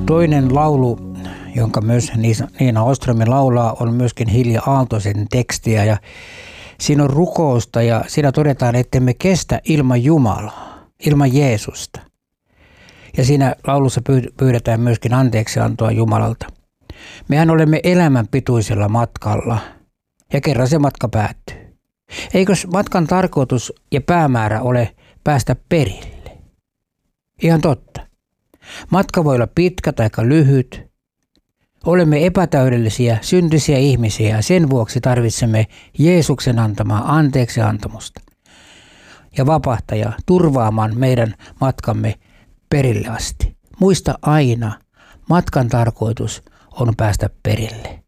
Toinen laulu, jonka myös Niina Åström laulaa, on myöskin Hilja Aaltoisen tekstiä ja siinä on rukousta ja siinä todetaan, että me kestä ilman Jumalaa, ilman Jeesusta. Ja siinä laulussa pyydetään myöskin anteeksiantoa Jumalalta. Mehän olemme elämän pituisella matkalla ja kerran se matka päättyy. Eikös matkan tarkoitus ja päämäärä ole päästä perille? Ihan totta. Matka voi olla pitkä tai lyhyt. Olemme epätäydellisiä, syntisiä ihmisiä ja sen vuoksi tarvitsemme Jeesuksen antamaa anteeksiantamusta ja vapahtajaa turvaamaan meidän matkamme perille asti. Muista aina, matkan tarkoitus on päästä perille.